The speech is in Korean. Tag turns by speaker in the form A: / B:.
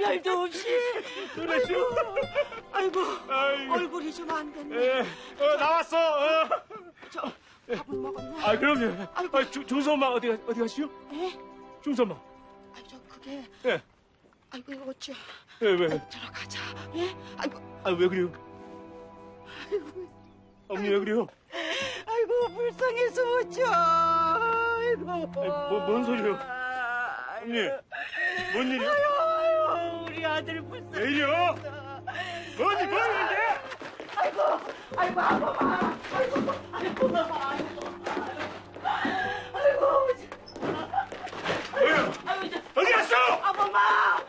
A: 말도 없이.
B: 놀라시오.
A: 아이고,
B: 아이고.
A: 얼굴이 좀 안 됐네.
B: 예, 나왔어.
A: 저 밥은 먹었나?
B: 아, 그럼요.
A: 아이고.
B: 준수 엄마 어디 가시오?
A: 예?
B: 준수 엄마.
A: 아이 저 그게.
B: 예.
A: 아이고 이거 어째.
B: 왜?
A: 들어가자. 예? 아이고.
B: 아, 왜 그래요? 어머니 왜 그래요?
A: 아이고 불쌍해서 어쩌. 아이고.
B: 뭔 소리요? 어머니, 뭔 일이야?
A: 아유, 우리 아들 불쌍해.
B: 왜 이래요? 뭔 일인데?
A: 아이고 아고마. 아이고.